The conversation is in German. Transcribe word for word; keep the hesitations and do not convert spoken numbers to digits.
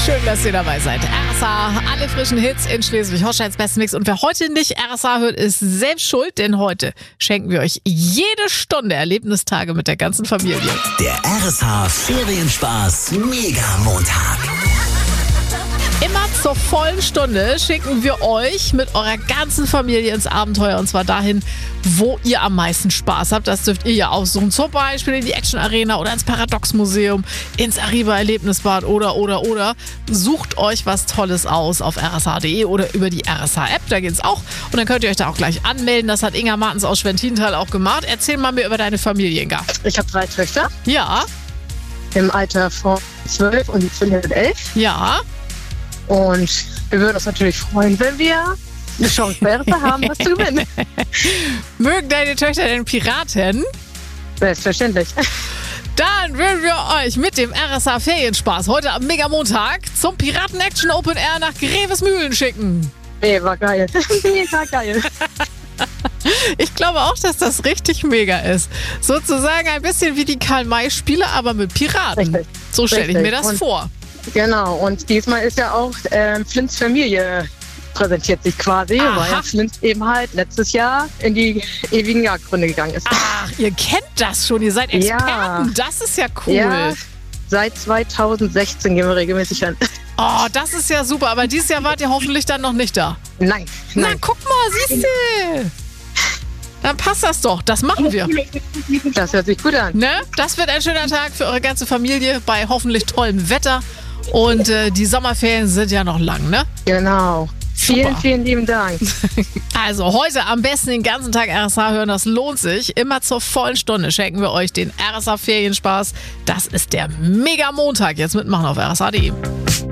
Schön, dass ihr dabei seid. R S A, alle frischen Hits in Schleswig-Holsteins besten Mix. Und wer heute nicht R S A hört, ist selbst schuld, denn heute schenken wir euch jede Stunde Erlebnistage mit der ganzen Familie. Der R S A Ferienspaß Mega Montag. Immer zur vollen Stunde schicken wir euch mit eurer ganzen Familie ins Abenteuer. Und zwar dahin, wo ihr am meisten Spaß habt. Das dürft ihr ja aussuchen. Zum Beispiel in die Action Arena oder ins Paradox-Museum, ins Arriva Erlebnisbad oder, oder, oder. Sucht euch was Tolles aus auf r s a punkt d e oder über die R S A-App. Da geht's auch. Und dann könnt ihr euch da auch gleich anmelden. Das hat Inga Martens aus Schwentintal auch gemacht. Erzähl mal mir über deine Familie, Inga. Ich habe drei Töchter Ja, im Alter von zwölf und die Zwillinge sind elf. ja. Und wir würden uns natürlich freuen, wenn wir eine Chance bei R S A haben, was zu gewinnen. Mögen deine Töchter denn Piraten? Selbstverständlich. Dann würden wir euch mit dem R S A Ferienspaß heute am Mega-Montag zum Piraten Action Open Air nach Grevesmühlen schicken. Mega geil. Mega geil. Ich glaube auch, dass das richtig mega ist. Sozusagen ein bisschen wie die Karl-May-Spiele, aber mit Piraten. Richtig. So stelle ich mir Richtig. das Und- vor. Genau, und diesmal ist ja auch ähm, Flints Familie präsentiert sich quasi, Aha. weil ja Flint eben halt letztes Jahr in die ewigen Jagdgründe gegangen ist. Ach, ihr kennt das schon, ihr seid Experten. Ja. Das ist ja cool. Ja, seit zweitausendsechzehn gehen wir regelmäßig an. Oh, das ist ja super. Aber dieses Jahr wart ihr hoffentlich dann noch nicht da. Nein, Na, nein. guck mal, siehst du. Dann passt das doch. Das machen wir. Das hört sich gut an. Ne? Das wird ein schöner Tag für eure ganze Familie bei hoffentlich tollem Wetter. Und äh, die Sommerferien sind ja noch lang, ne? Genau. Vielen, Super. vielen lieben Dank. Also heute am besten den ganzen Tag R S A hören, das lohnt sich. Immer zur vollen Stunde schenken wir euch den R S A Ferienspaß. Das ist der Mega-Montag. Jetzt mitmachen auf r s a punkt d e.